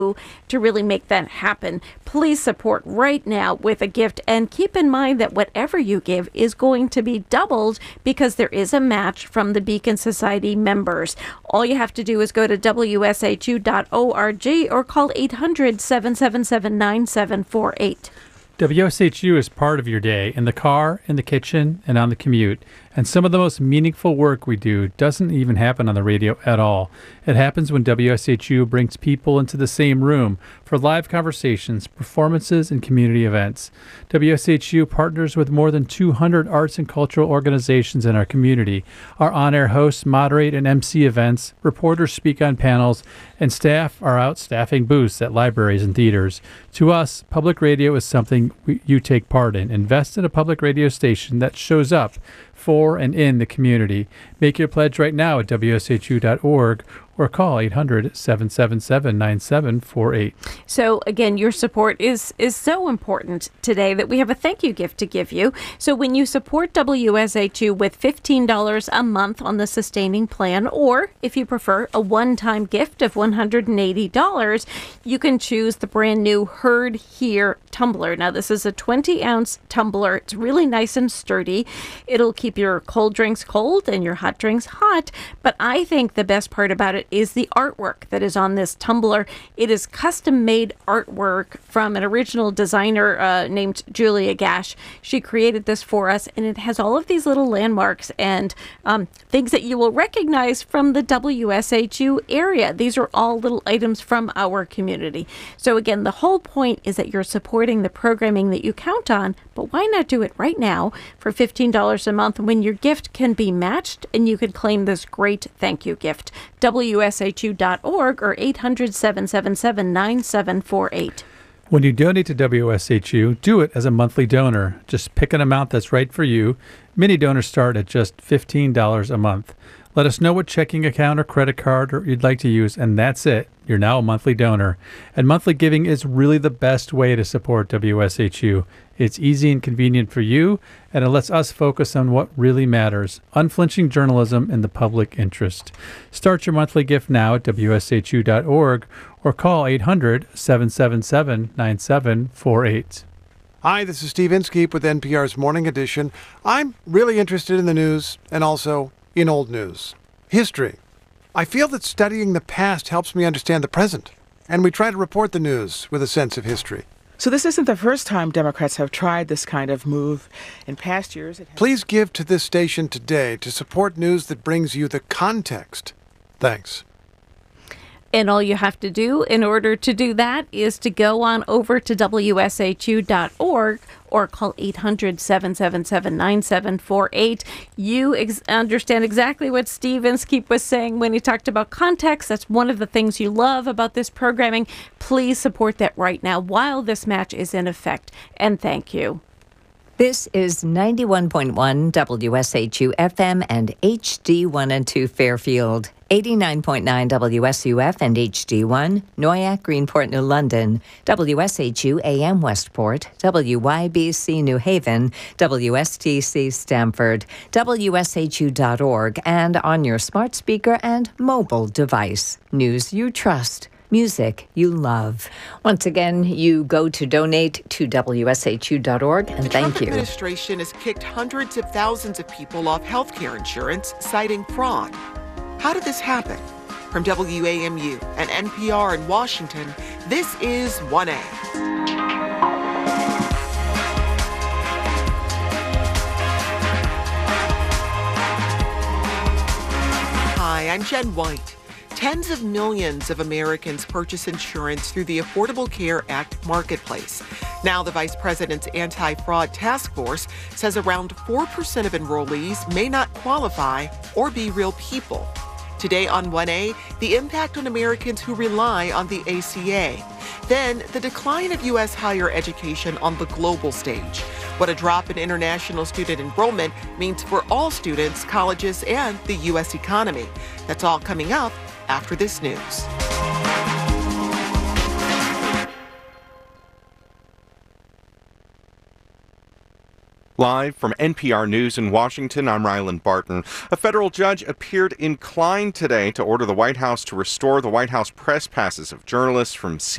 to really make that happen. Please support right now with a gift, and keep in mind that whatever you give is going to be doubled because there is a match from the Beacon Society members. All you have to do is go to WSHU.org or call 800-777-9748. WSHU is part of your day, in the car, in the kitchen, and on the commute. And some of the most meaningful work we do doesn't even happen on the radio at all. It happens when WSHU brings people into the same room for live conversations, performances, and community events. WSHU partners with more than 200 arts and cultural organizations in our community. Our on-air hosts moderate and MC events, reporters speak on panels, and staff are out staffing booths at libraries and theaters. To us, public radio is something you take part in. Invest in a public radio station that shows up for and in the community. Make your pledge right now at WSHU.org or call 800-777-9748. So again, your support is so important today that we have a thank you gift to give you. So when you support WSHU with $15 a month on the sustaining plan, or if you prefer a one-time gift of $180, you can choose the brand new Heard Here tumbler. Now this is a 20-ounce tumbler. It's really nice and sturdy. It'll keep your cold drinks cold and your hot drinks hot. But I think the best part about it is the artwork that is on this tumbler. It is custom-made artwork from an original designer named Julia Gash. She created this for us, and it has all of these little landmarks and things that you will recognize from the WSHU area. These are all little items from our community. So again, the whole point is that you're supporting the programming that you count on, but why not do it right now for $15 a month when your gift can be matched and you can claim this great thank you gift? WSHU.org or 800-777-9748. When you donate to WSHU, do it as a monthly donor. Just pick an amount that's right for you. Many donors start at just $15 a month. Let us know what checking account or credit card you'd like to use, and that's it. You're now a monthly donor. And monthly giving is really the best way to support WSHU. It's easy and convenient for you, and it lets us focus on what really matters, unflinching journalism in the public interest. Start your monthly gift now at WSHU.org or call 800-777-9748. Hi, this is Steve Inskeep with NPR's Morning Edition. I'm really interested in the news and also in old news. History. I feel that studying the past helps me understand the present, and we try to report the news with a sense of history. So this isn't the first time Democrats have tried this kind of move. In past years, Please give to this station today to support news that brings you the context. Thanks. And all you have to do in order to do that is to go on over to WSHU.org or call 800-777-9748. You understand exactly what Steve Inskeep was saying when he talked about context. That's one of the things you love about this programming. Please support that right now while this match is in effect. And thank you. This is 91.1 WSHU FM and HD1 and 2 Fairfield, 89.9 WSUF and HD1, Noyak, Greenport, New London, WSHU AM Westport, WYBC New Haven, WSTC Stamford, WSHU.org, and on your smart speaker and mobile device. News you trust. Music you love. Once again, you go to donate to WSHU.org, and thank you. The Trump administration has kicked hundreds of thousands of people off health care insurance, citing fraud. How did this happen? From WAMU and NPR in Washington, this is 1A. Hi, I'm Jen White. Tens of millions of Americans purchase insurance through the Affordable Care Act marketplace. Now, the Vice President's Anti-Fraud Task Force says around 4% of enrollees may not qualify or be real people. Today on 1A, the impact on Americans who rely on the ACA. Then, the decline of U.S. higher education on the global stage. What a drop in international student enrollment means for all students, colleges, and the U.S. economy. That's all coming up after this news. Live from NPR News in Washington, I'm Ryland Barton. A federal judge appeared inclined today to order the White House to restore the White House press passes of journalists from